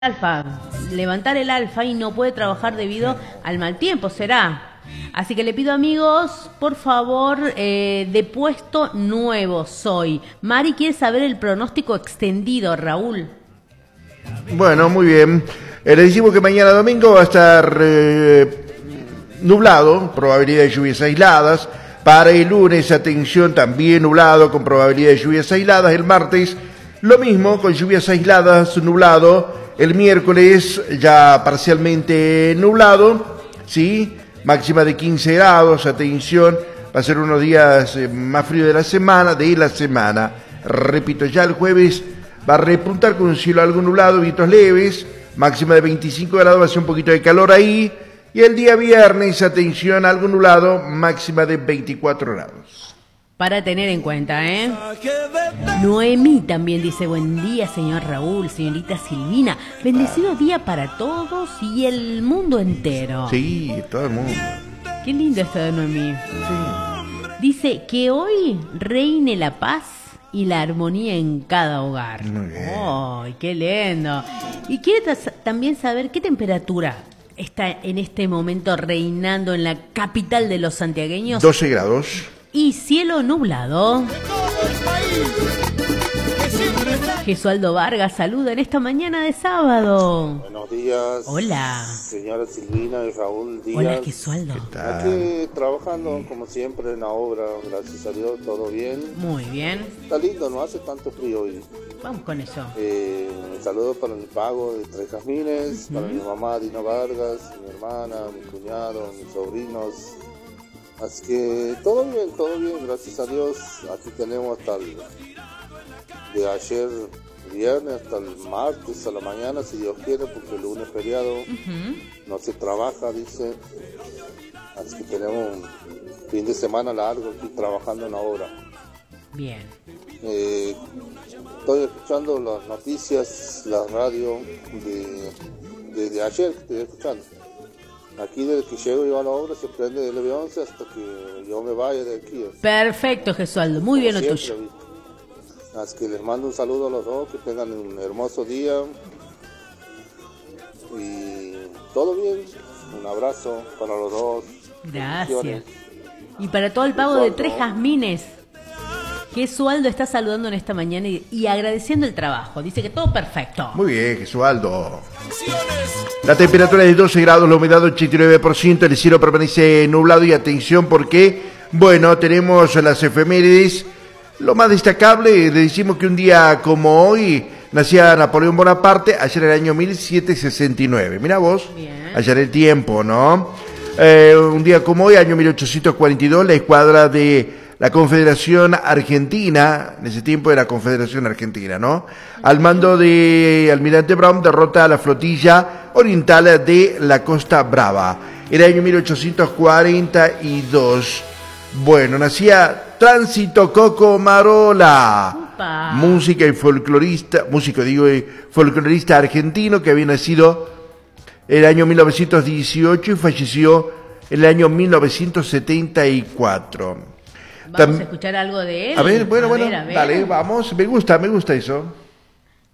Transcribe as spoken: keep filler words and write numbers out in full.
alfa, levantar el alfa y no puede trabajar debido al mal tiempo, será. Así que le pido, amigos, por favor, eh, de puesto nuevo soy. Mari quiere saber el pronóstico extendido, Raúl. Bueno, muy bien. Eh, le decimos que mañana domingo va a estar eh, nublado, probabilidad de lluvias aisladas. Para el lunes, atención, también nublado, con probabilidad de lluvias aisladas. El martes, lo mismo, con lluvias aisladas, nublado. El miércoles ya parcialmente nublado, ¿sí? Máxima de quince grados, atención, va a ser unos días más fríos de la semana, de la semana. Repito, ya el jueves va a repuntar con un cielo algo nublado, vientos leves, máxima de veinticinco grados, va a ser un poquito de calor ahí. Y el día viernes, atención, algo nublado, máxima de veinticuatro grados. Para tener en cuenta, ¿eh? Noemí también dice, buen día, señor Raúl, señorita Silvina. Bendecido día para todos y el mundo entero. Sí, todo el mundo. Qué lindo esto de Noemí. Sí. Dice que hoy reine la paz y la armonía en cada hogar. Muy bien. ¡Ay, qué lindo! Y quiere también saber qué temperatura está en este momento reinando en la capital de los santiagueños. doce grados. Y cielo nublado. Gesualdo Vargas saluda en esta mañana de sábado. Buenos días. Hola. Señora Silvina y Raúl Díaz. Hola, Gesualdo. Aquí trabajando como siempre en la obra, gracias a Dios, todo bien. Muy bien. Está lindo, no hace tanto frío hoy. Vamos con eso. Eh, un saludo para mi pago de Tres Jazmines, uh-huh. Para mi mamá Dina Vargas, mi hermana, mi cuñado, mis sobrinos. Así que todo bien, todo bien, gracias a Dios. Aquí tenemos hasta el, de ayer viernes hasta el martes a la mañana, si Dios quiere, porque el lunes feriado, uh-huh. No se trabaja, dice. Así que tenemos un fin de semana largo aquí trabajando en la obra. Bien. Eh, estoy escuchando las noticias, la radio de, de, de ayer que estoy escuchando. Aquí desde que llego yo a la obra se prende el avión hasta que yo me vaya de aquí. Perfecto, Gesualdo, muy bien lo tuyo. Así que les mando un saludo a los dos, que tengan un hermoso día y todo bien. Un abrazo para los dos. Gracias. Y para todo el pago de Tres Jazmines, Gesualdo está saludando en esta mañana y, y agradeciendo el trabajo. Dice que todo perfecto. Muy bien, Gesualdo. La temperatura es de doce grados, la humedad ochenta y nueve por ciento, el cielo permanece nublado y atención porque, bueno, tenemos las efemérides. Lo más destacable, le decimos que un día como hoy nacía Napoleón Bonaparte, ayer el año mil setecientos sesenta y nueve. Mirá vos, bien. Ayer el tiempo, ¿no? Eh, un día como hoy, año mil ochocientos cuarenta y dos, la escuadra de la Confederación Argentina, en ese tiempo era Confederación Argentina, ¿no? Al mando de Almirante Brown derrota a la flotilla oriental de la Costa Brava. Era el año mil ochocientos cuarenta y dos. Bueno, nacía Tránsito Coco Marola, Upa. música y folclorista, músico digo, y folclorista argentino que había nacido el año mil novecientos dieciocho y falleció el año mil novecientos setenta y cuatro. Vamos Tam- a escuchar algo de él. A ver, bueno, a bueno, ver, a ver. Dale, vamos, me gusta, me gusta eso.